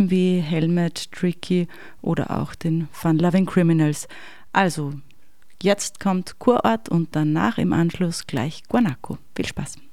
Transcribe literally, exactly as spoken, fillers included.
Streichen wie Helmet, Tricky oder auch den Fun Loving Criminals. Also, jetzt kommt Kurort und danach im Anschluss gleich Guanaco. Viel Spaß!